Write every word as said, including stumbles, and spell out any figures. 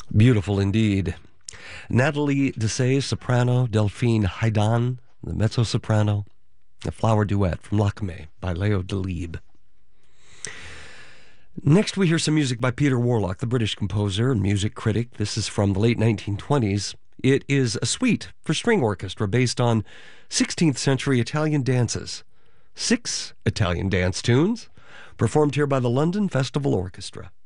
Beautiful indeed. Natalie Dessay, soprano, Delphine Haidan, the mezzo-soprano, a flower duet from Lakme by Leo Delibes. Next we hear some music by Peter Warlock, the British composer and music critic. This is from the late nineteen twenties. It is a suite for string orchestra based on sixteenth century Italian dances. Six Italian dance tunes performed here by the London Festival Orchestra.